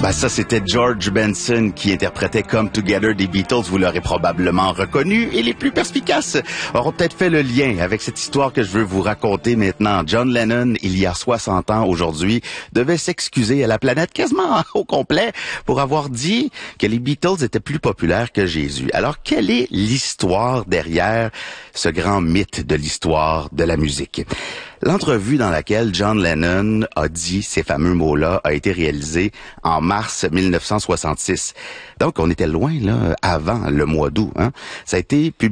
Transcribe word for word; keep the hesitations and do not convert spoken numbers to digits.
Ben ça, c'était George Benson qui interprétait Come Together des Beatles. Vous l'aurez probablement reconnu. Et les plus perspicaces auront peut-être fait le lien avec cette histoire que je veux vous raconter maintenant. John Lennon, il y a soixante ans aujourd'hui, devait s'excuser à la planète quasiment au complet pour avoir dit que les Beatles étaient plus populaires que Jésus. Alors, quelle est l'histoire derrière ce grand mythe de l'histoire de la musique? L'entrevue dans laquelle John Lennon a dit ces fameux mots-là a été réalisée en mars mille neuf cent soixante-six. Donc, on était loin, là, avant le mois d'août, hein. Ça a été publié